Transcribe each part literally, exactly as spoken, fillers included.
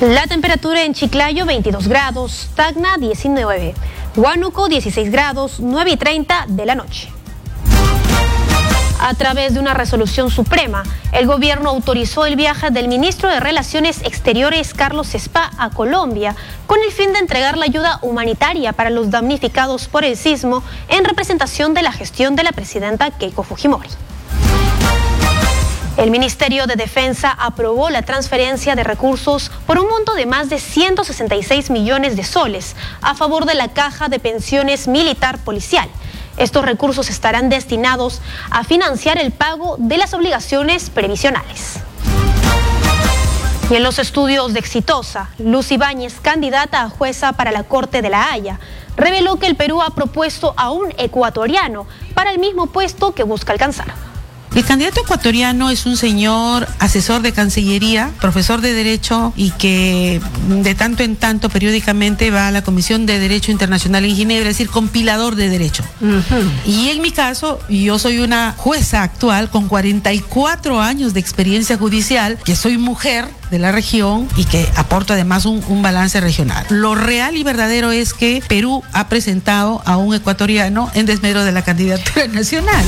La temperatura en Chiclayo veintidós grados, Tacna diecinueve, Huánuco dieciséis grados, nueve y treinta de la noche. A través de una resolución suprema, el gobierno autorizó el viaje del ministro de Relaciones Exteriores, Carlos Espa, a Colombia, con el fin de entregar la ayuda humanitaria para los damnificados por el sismo en representación de la gestión de la presidenta Keiko Fujimori. El Ministerio de Defensa aprobó la transferencia de recursos por un monto de más de ciento sesenta y seis millones de soles a favor de la Caja de Pensiones Militar Policial. Estos recursos estarán destinados a financiar el pago de las obligaciones previsionales. Y en los estudios de Exitosa, Luz Ibáñez, candidata a jueza para la Corte de La Haya, reveló que el Perú ha propuesto a un ecuatoriano para el mismo puesto que busca alcanzar. El candidato ecuatoriano es un señor asesor de Cancillería, profesor de Derecho y que de tanto en tanto periódicamente va a la Comisión de Derecho Internacional en Ginebra, es decir, compilador de derecho. Uh-huh. Y en mi caso, yo soy una jueza actual con cuarenta y cuatro años de experiencia judicial, que soy mujer de la región y que aporto además un, un balance regional. Lo real y verdadero es que Perú ha presentado a un ecuatoriano en desmedro de la candidatura nacional.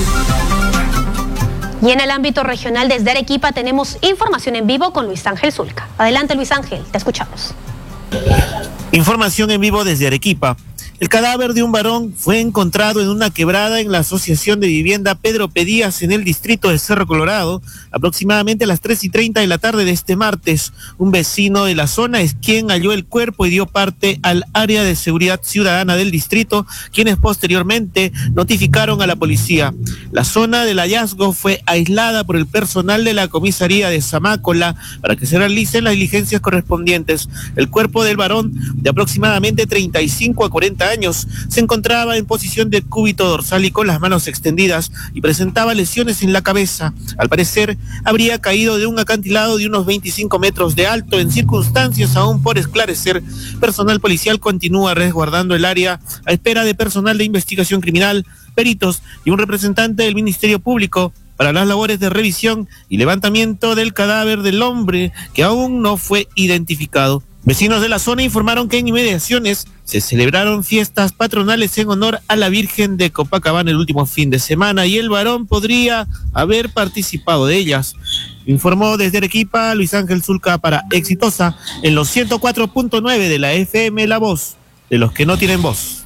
Y en el ámbito regional, desde Arequipa, tenemos información en vivo con Luis Ángel Zulca. Adelante, Luis Ángel, te escuchamos. Información en vivo desde Arequipa. El cadáver de un varón fue encontrado en una quebrada en la Asociación de Vivienda Pedro Pedías en el distrito de Cerro Colorado, aproximadamente a las tres y treinta de la tarde de este martes. Un vecino de la zona es quien halló el cuerpo y dio parte al área de seguridad ciudadana del distrito, quienes posteriormente notificaron a la policía. La zona del hallazgo fue aislada por el personal de la comisaría de Zamácola para que se realicen las diligencias correspondientes. El cuerpo del varón, de aproximadamente treinta y cinco a cuarenta años, se encontraba en posición de cúbito dorsal y con las manos extendidas y presentaba lesiones en la cabeza. Al parecer, habría caído de un acantilado de unos veinticinco metros de alto en circunstancias aún por esclarecer. Personal policial continúa resguardando el área a espera de personal de investigación criminal, peritos y un representante del Ministerio Público para las labores de revisión y levantamiento del cadáver del hombre que aún no fue identificado. Vecinos de la zona informaron que en inmediaciones se celebraron fiestas patronales en honor a la Virgen de Copacabana el último fin de semana y el varón podría haber participado de ellas. Informó desde Arequipa Luis Ángel Zulca para Exitosa en los ciento cuatro punto nueve de la F M La Voz, de los que no tienen voz.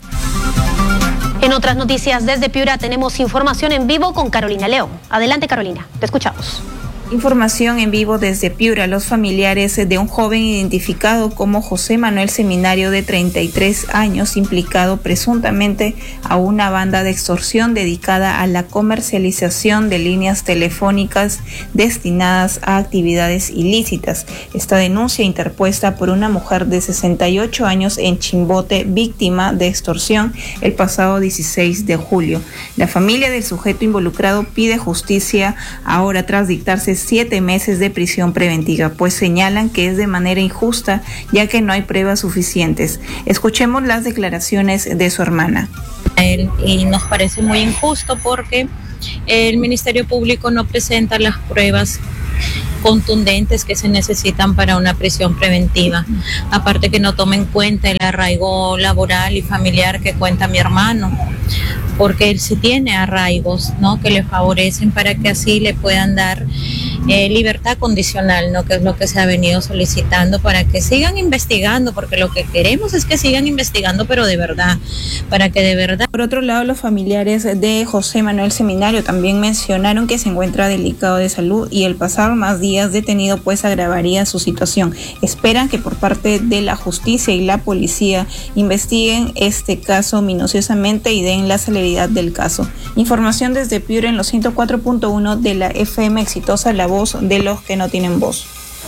En otras noticias desde Piura tenemos información en vivo con Carolina León. Adelante, Carolina, te escuchamos. Información en vivo desde Piura. Los familiares de un joven identificado como José Manuel Seminario, de treinta y tres años, implicado presuntamente a una banda de extorsión dedicada a la comercialización de líneas telefónicas destinadas a actividades ilícitas. Esta denuncia, interpuesta por una mujer de sesenta y ocho años en Chimbote, víctima de extorsión el pasado dieciséis de julio. La familia del sujeto involucrado pide justicia ahora tras dictarse siete meses de prisión preventiva, pues señalan que es de manera injusta ya que no hay pruebas suficientes. Escuchemos las declaraciones de su hermana. Y nos parece muy injusto porque el Ministerio Público no presenta las pruebas contundentes que se necesitan para una prisión preventiva, aparte que no toma en cuenta el arraigo laboral y familiar que cuenta mi hermano, porque él sí tiene arraigos, ¿no?, que le favorecen para que así le puedan dar eh, libertad condicional, ¿no?, que es lo que se ha venido solicitando para que sigan investigando, porque lo que queremos es que sigan investigando, pero de verdad, para que de verdad. Por otro lado, los familiares de José Manuel Seminario también mencionaron que se encuentra delicado de salud y el pasar más días detenido pues agravaría su situación. Esperan que por parte de la justicia y la policía investiguen este caso minuciosamente y den la celeridad del caso. Información desde Piura en los ciento cuatro punto uno de la F M Exitosa, la voz de los que no tienen voz.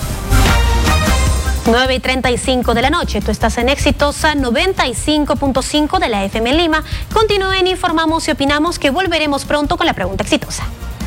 nueve y treinta y cinco de la noche, tú estás en Exitosa noventa y cinco punto cinco de la F M Lima. Continúen, informamos y opinamos, que volveremos pronto con la pregunta exitosa.